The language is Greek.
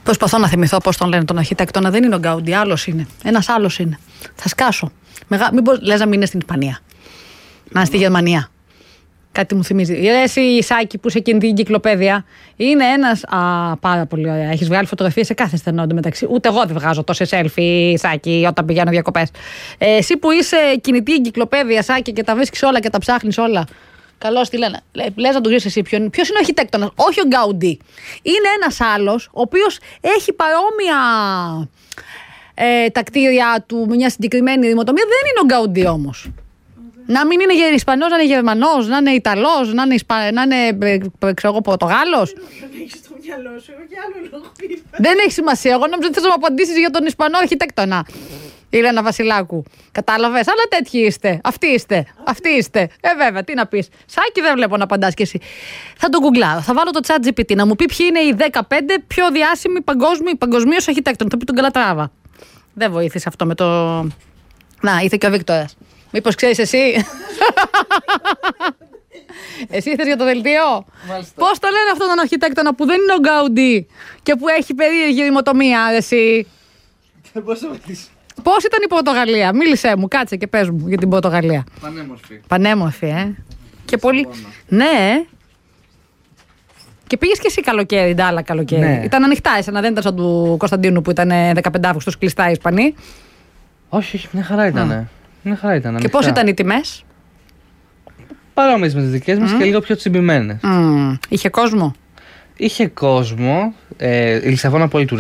Προσπαθώ να θυμηθώ πώς τον λένε τον αρχιτέκτονα. Δεν είναι ο Γκάουντι, άλλος είναι. Ένας άλλος είναι. Θα σκάσω. Μήπως λες να μην είναι στην Ισπανία. Να είναι στη Γερμανία. Κάτι μου θυμίζει. Εσύ, Ισάκη, που είσαι εκείνη την κυκλοπαίδεια, είναι ένας. Πάρα πολύ ωραία. Έχεις βγάλει φωτογραφίες σε κάθε στενό εντωμεταξύ. Ούτε εγώ δεν βγάζω τόσες selfie, Ισάκη, όταν πηγαίνω διακοπές. Εσύ που είσαι κινητή εγκυκλοπαίδεια, Ισάκη, και τα βρίσκεις όλα και τα ψάχνεις όλα. Καλώς τι λένε. Λες να του ρίξεις εσύ ποιος είναι ο αρχιτέκτονας. Όχι ο Γκάουντι. Είναι ένας άλλος, ο οποίος έχει παρόμοια τα κτίρια του με μια συγκεκριμένη δημοτομία. Δεν είναι ο Γκάουντι όμως. Να μην είναι Ισπανός, να είναι Γερμανός, να είναι Ιταλός, να είναι ξέρω εγώ, Πορτογάλος. Δεν έχεις στο μυαλό σου, για άλλο λόγο είπα. Δεν έχει σημασία. Εγώ νόμιζα ότι θες να μου απαντήσεις για τον Ισπανό αρχιτέκτονα. Η Λένα Βασιλάκου. Κατάλαβες, αλλά τέτοιοι είστε. Αυτοί είστε. Βέβαια, τι να πεις. Σάκη, δεν βλέπω να απαντάς κι εσύ. Θα τον γκουγκλάρω. Θα βάλω το ChatGPT να μου πει ποιοι είναι οι 15 πιο διάσημοι παγκοσμίως αρχιτέκτονες. Θα πει τον Καλατράβα. Δεν βοήθησε αυτό με το. Να, ήρθε και ο Βίκτορας. Μήπως ξέρεις εσύ. Εσύ ήρθες για το δελτίο. Πώς το λένε αυτόν τον αρχιτέκτονα που δεν είναι ο Γκάουντι και που έχει περίεργη δημοτομία, εσύ. Πώς ήταν η Πορτογαλία, μίλησέ μου, κάτσε και πες μου για την Πορτογαλία. Πανέμορφη, Και πολύ. Ναι. Και πήγες και εσύ καλοκαίρι, ντάλα καλοκαίρι. Ναι. Ήταν ανοιχτά, εσένα δεν ήταν σαν του Κωνσταντίνου που ήταν 15 Αύγουστος κλειστά οι Ισπανοί. Όχι, μια χαρά ήταν. Και πώς ήταν οι τιμές? Παρόμοιες με τις δικές μας και λίγο πιο τσιμπημένες. Είχε κόσμο? Είχε κόσμο. Η Λισαβόνα πολύ τουριστική.